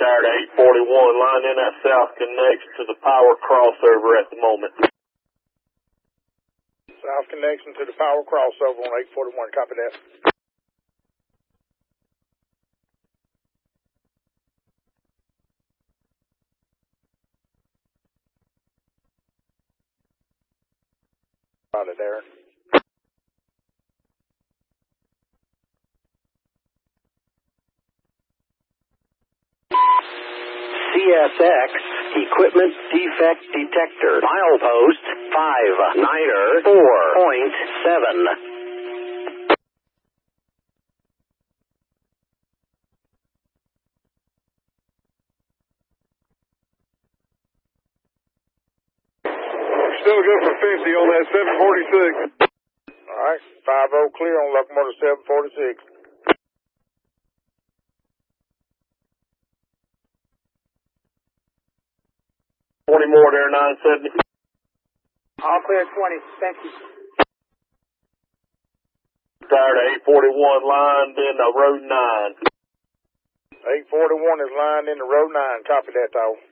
Tired of 841, line in that south connection to the power crossover at the moment. South connection to the power crossover on 841, copy that. Got it, Aaron. CSX Equipment Defect Detector. Milepost 594.7. Still good for 50 on that 746. Alright, 5-0 clear on locomotive 746. 20 more there, 970. All clear 20. Thank you. Tired of 841, lined in the road 9. 841 is lined in the road 9. Copy that, though.